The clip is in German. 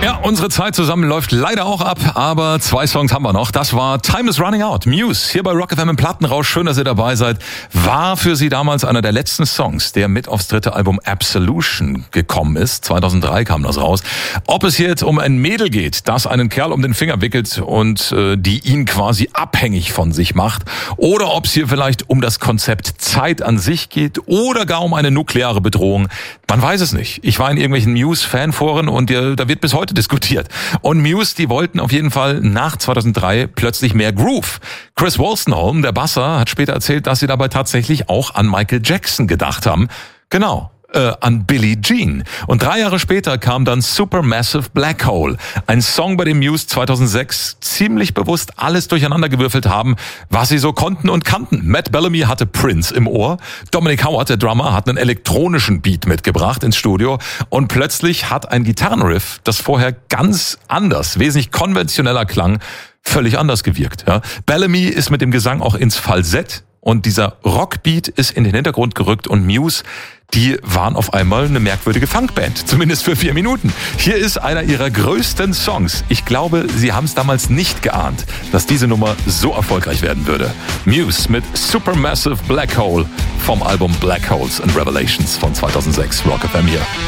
Ja, unsere Zeit zusammen läuft leider auch ab, aber 2 Songs haben wir noch. Das war Time is Running Out, Muse, hier bei Rock FM im Plattenrausch. Schön, dass ihr dabei seid. War für sie damals einer der letzten Songs, der mit aufs 3. Album Absolution gekommen ist. 2003 kam das raus. Ob es hier jetzt um ein Mädel geht, das einen Kerl um den Finger wickelt und die ihn quasi abhängig von sich macht, oder ob es hier vielleicht um das Konzept Zeit an sich geht oder gar um eine nukleare Bedrohung, man weiß es nicht. Ich war in irgendwelchen Muse-Fanforen und da wird bis heute diskutiert. Und Muse, die wollten auf jeden Fall nach 2003 plötzlich mehr Groove. Chris Wolstenholme, der Basser, hat später erzählt, dass sie dabei tatsächlich auch an Michael Jackson gedacht haben. Genau. An Billie Jean. Und 3 Jahre später kam dann Supermassive Black Hole. Ein Song, bei dem Muse 2006 ziemlich bewusst alles durcheinandergewürfelt haben, was sie so konnten und kannten. Matt Bellamy hatte Prince im Ohr. Dominic Howard, der Drummer, hat einen elektronischen Beat mitgebracht ins Studio. Und plötzlich hat ein Gitarrenriff, das vorher ganz anders, wesentlich konventioneller klang, völlig anders gewirkt. Ja. Bellamy ist mit dem Gesang auch ins Falsett. Und dieser Rockbeat ist in den Hintergrund gerückt und Muse, die waren auf einmal eine merkwürdige Funkband, zumindest für 4 Minuten. Hier ist einer ihrer größten Songs. Ich glaube, sie haben es damals nicht geahnt, dass diese Nummer so erfolgreich werden würde. Muse mit Supermassive Black Hole vom Album Black Holes and Revelations von 2006. Rock FM hier.